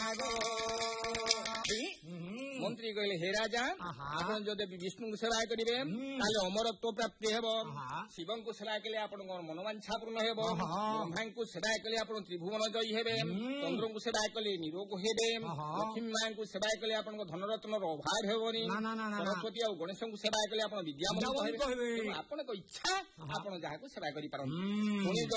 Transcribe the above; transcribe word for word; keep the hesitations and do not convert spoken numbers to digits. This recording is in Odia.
ମନ୍ତ୍ରୀ କହିଲେ ହେ ରାଜା ଆପଣ ଯଦି ବିଷ୍ଣୁଙ୍କୁ ସେବା କରିବେ ତାହେଲେ ଅମରତ୍ୱ ପ୍ରାପ୍ତି ହେବ, ଶିବଙ୍କୁ ସେବା କଲେ ଆପଣଙ୍କର ମନୋବାଞ୍ଛା ପୂର୍ଣ୍ଣ ହେବ, ବ୍ରହ୍ମାଙ୍କୁ ସେବା କଲେ ଆପଣ ତ୍ରିଭୁବନ ଜୟୀ ହେବେ, ଚନ୍ଦ୍ରଙ୍କୁ ସେବା କଲେ ନିରୋଗ ହେବେ, ଲକ୍ଷ୍ମୀ ମାଙ୍କୁ ସେବା କଲେ ଆପଣଙ୍କ ଧନରତ୍ନର ଅଭାବ ହେବନି, ସରସ୍ୱତୀ ଆଉ ଗଣେଶଙ୍କୁ ସେବା କଲେ ଆପଣ ବିଦ୍ୟାମନ୍ତ ହେବେ। ଆପଣଙ୍କ ଇଚ୍ଛା ଆପଣ ଯାହାକୁ ସେବା କରିପାରନ୍ତି।